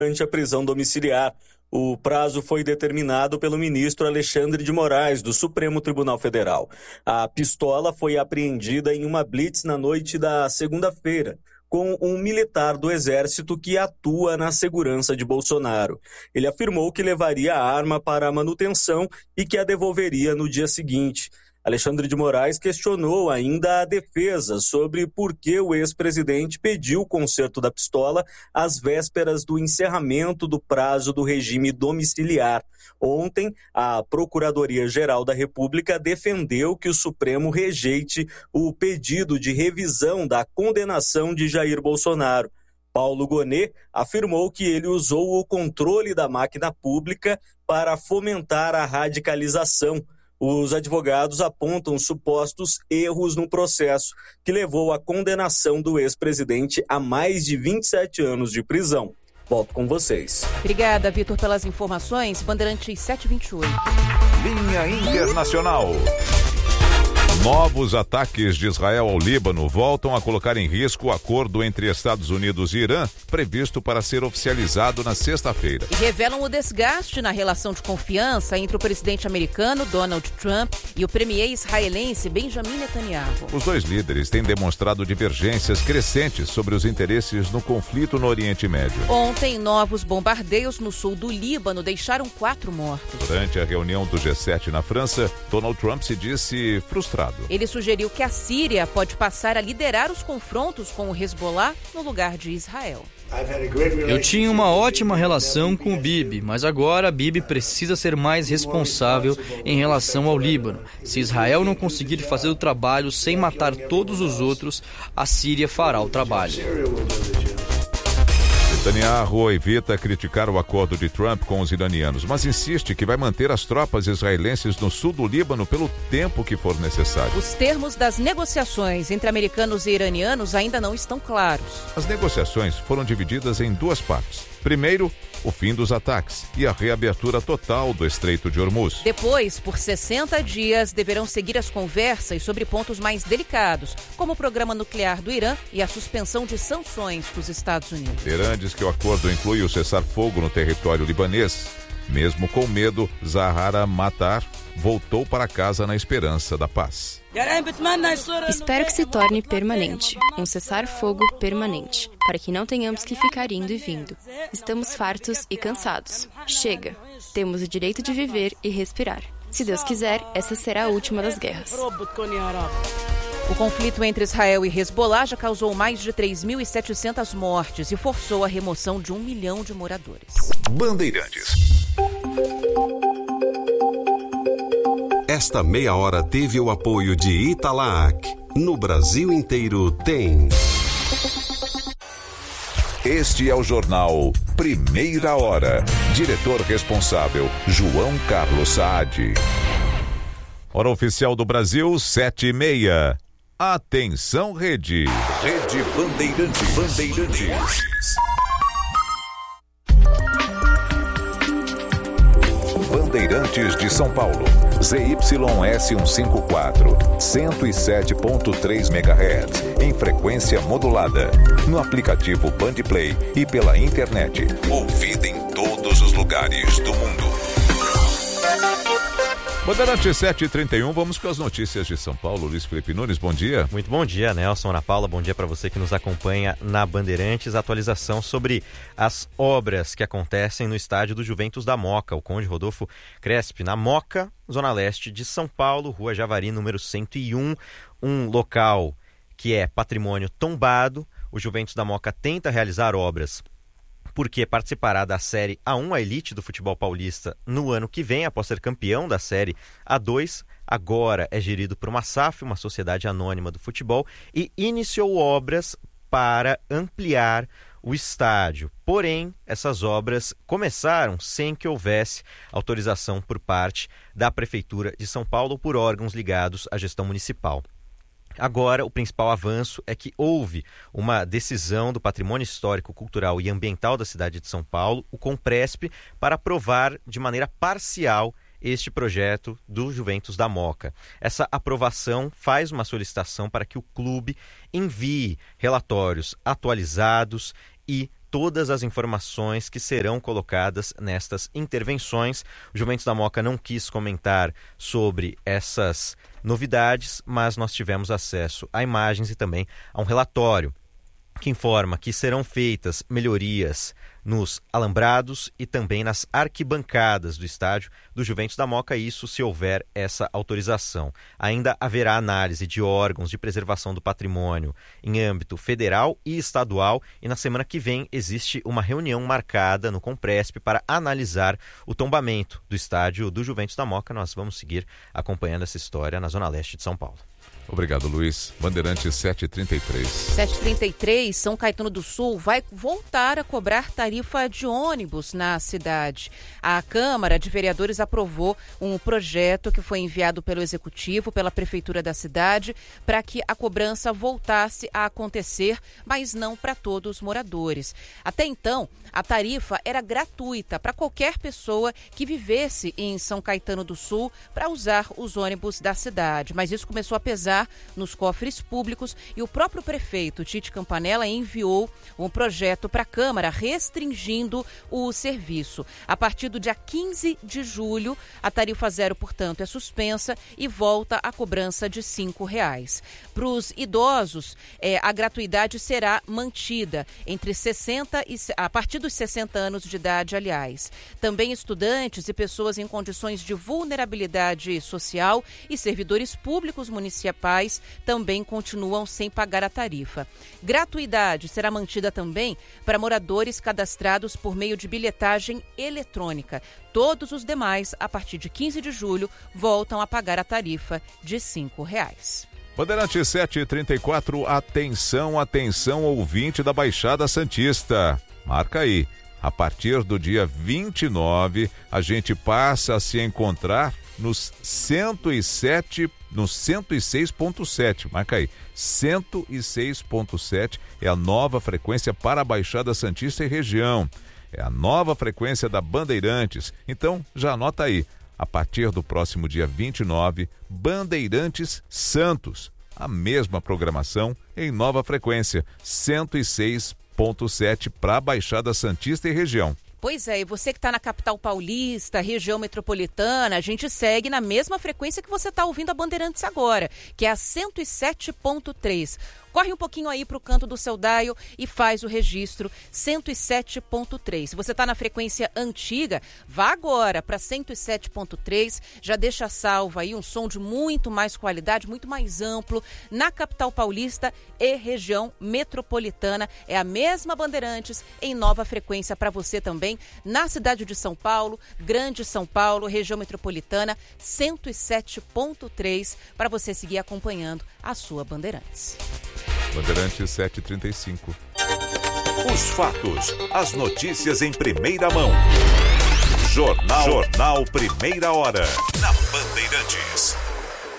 durante a prisão domiciliar. O prazo foi determinado pelo ministro Alexandre de Moraes, do Supremo Tribunal Federal. A pistola foi apreendida em uma blitz na noite da segunda-feira, com um militar do Exército que atua na segurança de Bolsonaro. Ele afirmou que levaria a arma para a manutenção e que a devolveria no dia seguinte. Alexandre de Moraes questionou ainda a defesa sobre por que o ex-presidente pediu o conserto da pistola às vésperas do encerramento do prazo do regime domiciliar. Ontem, a Procuradoria-Geral da República defendeu que o Supremo rejeite o pedido de revisão da condenação de Jair Bolsonaro. Paulo Gonet afirmou que ele usou o controle da máquina pública para fomentar a radicalização. Os advogados apontam supostos erros no processo, que levou à condenação do ex-presidente a mais de 27 anos de prisão. Volto com vocês. Obrigada, Vitor, pelas informações. Bandeirantes 728. Linha Internacional. Novos ataques de Israel ao Líbano voltam a colocar em risco o acordo entre Estados Unidos e Irã, previsto para ser oficializado na sexta-feira. E revelam o desgaste na relação de confiança entre o presidente americano, Donald Trump, e o premier israelense, Benjamin Netanyahu. Os dois líderes têm demonstrado divergências crescentes sobre os interesses no conflito no Oriente Médio. Ontem, novos bombardeios no sul do Líbano deixaram 4 mortos. Durante a reunião do G7 na França, Donald Trump se disse frustrado. Ele sugeriu que a Síria pode passar a liderar os confrontos com o Hezbollah no lugar de Israel. Eu tinha uma ótima relação com o Bibi, mas agora Bibi precisa ser mais responsável em relação ao Líbano. Se Israel não conseguir fazer o trabalho sem matar todos os outros, a Síria fará o trabalho. Netanyahu evita criticar o acordo de Trump com os iranianos, mas insiste que vai manter as tropas israelenses no sul do Líbano pelo tempo que for necessário. Os termos das negociações entre americanos e iranianos ainda não estão claros. As negociações foram divididas em 2 partes. Primeiro, o fim dos ataques e a reabertura total do Estreito de Hormuz. Depois, por 60 dias, deverão seguir as conversas sobre pontos mais delicados, como o programa nuclear do Irã e a suspensão de sanções dos Estados Unidos. Irã diz que o acordo inclui o cessar-fogo no território libanês. Mesmo com medo, Zahara Matar voltou para casa na esperança da paz. Espero que se torne permanente, um cessar-fogo permanente, para que não tenhamos que ficar indo e vindo. Estamos fartos e cansados. Chega. Temos o direito de viver e respirar. Se Deus quiser, essa será a última das guerras. O conflito entre Israel e Hezbollah já causou mais de 3.700 mortes e forçou a remoção de 1 milhão de moradores. Bandeirantes. Esta meia hora teve o apoio de Italac. No Brasil inteiro tem. Este é o jornal Primeira Hora. Diretor responsável, João Carlos Saad. Hora oficial do Brasil, 7h30. Atenção, Rede. Rede Bandeirantes. Bandeirantes de São Paulo. ZYS154, 107.3 MHz, em frequência modulada. No aplicativo Bandplay e pela internet. Ouvida em todos os lugares do mundo. Bandeirantes 7h31, vamos com as notícias de São Paulo. Luiz Felipe Nunes, bom dia. Muito bom dia, Nelson, Ana Paula, bom dia para você que nos acompanha na Bandeirantes. Atualização sobre as obras que acontecem no estádio do Juventus da Moca, o Conde Rodolfo Crespi, na Moca, Zona Leste de São Paulo, Rua Javari, número 101, um local que é patrimônio tombado. O Juventus da Moca tenta realizar obras porque participará da Série A1, a elite do futebol paulista, no ano que vem, após ser campeão da Série A2. Agora é gerido por uma SAF, uma sociedade anônima do futebol, e iniciou obras para ampliar o estádio. Porém, essas obras começaram sem que houvesse autorização por parte da Prefeitura de São Paulo ou por órgãos ligados à gestão municipal. Agora, o principal avanço é que houve uma decisão do Patrimônio Histórico, Cultural e Ambiental da cidade de São Paulo, o Compresp, para aprovar de maneira parcial este projeto do Juventus da Moca. Essa aprovação faz uma solicitação para que o clube envie relatórios atualizados e todas as informações que serão colocadas nestas intervenções. O Juventus da Moca não quis comentar sobre essas novidades, mas nós tivemos acesso a imagens e também a um relatório que informa que serão feitas melhorias nos alambrados e também nas arquibancadas do estádio do Juventus da Moca, isso se houver essa autorização. Ainda haverá análise de órgãos de preservação do patrimônio em âmbito federal e estadual, e na semana que vem existe uma reunião marcada no Compresp para analisar o tombamento do estádio do Juventus da Moca. Nós vamos seguir acompanhando essa história na Zona Leste de São Paulo. Obrigado, Luiz. Bandeirantes 7h33. 7h33, São Caetano do Sul vai voltar a cobrar tarifa de ônibus na cidade. A Câmara de Vereadores aprovou um projeto que foi enviado pelo Executivo, pela Prefeitura da cidade, para que a cobrança voltasse a acontecer, mas não para todos os moradores. Até então, a tarifa era gratuita para qualquer pessoa que vivesse em São Caetano do Sul para usar os ônibus da cidade, mas isso começou a pesar nos cofres públicos e o próprio prefeito Tite Campanella enviou um projeto para a Câmara restringindo o serviço. A partir do dia 15 de julho, a tarifa zero, portanto, é suspensa e volta a cobrança de R$ 5,00. Para os idosos, a gratuidade será mantida a partir dos 60 anos de idade, aliás. Também estudantes e pessoas em condições de vulnerabilidade social e servidores públicos municipais também continuam sem pagar a tarifa. Gratuidade será mantida também para moradores cadastrados por meio de bilhetagem eletrônica. Todos os demais, a partir de 15 de julho, voltam a pagar a tarifa de R$ 5,00. Bandeirantes 7h34, atenção, ouvinte da Baixada Santista. Marca aí, a partir do dia 29, a gente passa a se encontrar nos 106.7, marca aí, 106.7 é a nova frequência para a Baixada Santista e região, é a nova frequência da Bandeirantes, então já anota aí, a partir do próximo dia 29, Bandeirantes Santos, a mesma programação em nova frequência, 106.7 para a Baixada Santista e região. Pois é, e você que está na capital paulista, região metropolitana, a gente segue na mesma frequência que você está ouvindo a Bandeirantes agora, que é a 107.3. Corre um pouquinho aí para o canto do seu dial e faz o registro 107.3. Se você está na frequência antiga, vá agora para 107.3, já deixa salvo aí um som de muito mais qualidade, muito mais amplo, na capital paulista e região metropolitana. É a mesma Bandeirantes em nova frequência para você também, na cidade de São Paulo, Grande São Paulo, região metropolitana, 107.3, para você seguir acompanhando a sua Bandeirantes. Bandeirantes 7h35. Os fatos, as notícias em primeira mão. Jornal Primeira Hora, na Bandeirantes.